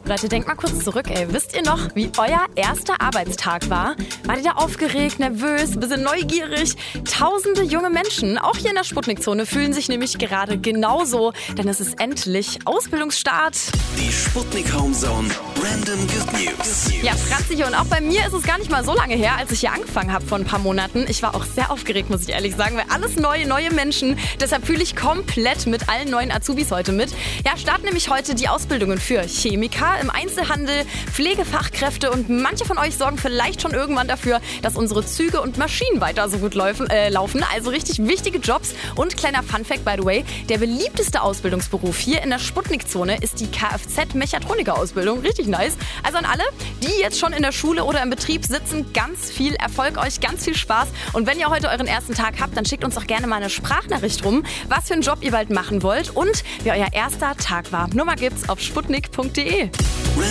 Leute, denkt mal kurz zurück, Wisst ihr noch, wie euer erster Arbeitstag war? Wart ihr da aufgeregt, nervös, ein bisschen neugierig? Tausende junge Menschen, auch hier in der Sputnik-Zone, fühlen sich nämlich gerade genauso, denn es ist endlich Ausbildungsstart. Die Sputnik Homezone Random Good News. Ja, Franzi hier, und auch bei mir ist es gar nicht mal so lange her, als ich hier angefangen habe vor ein paar Monaten. Ich war auch sehr aufgeregt, muss ich ehrlich sagen, weil alles neue Menschen. Deshalb fühle ich komplett mit allen neuen Azubis heute mit. Ja, starten nämlich heute die Ausbildungen für Chemiker im Einzelhandel, Pflegefachkräfte, und manche von euch sorgen vielleicht schon irgendwann dafür, dass unsere Züge und Maschinen weiter so gut laufen. Also richtig wichtige Jobs. Und kleiner Funfact, by the way, der beliebteste Ausbildungsberuf hier in der Sputnik-Zone ist die Kfz-Mechatroniker-Ausbildung. Richtig nice. Also an alle, die jetzt schon in der Schule oder im Betrieb sitzen, ganz viel Erfolg euch, ganz viel Spaß. Und wenn ihr heute euren ersten Tag habt, dann schickt uns doch gerne mal eine Sprachnachricht rum, was für einen Job ihr bald machen wollt und wie euer erster Tag war. Nummer gibt's auf sputnik.de.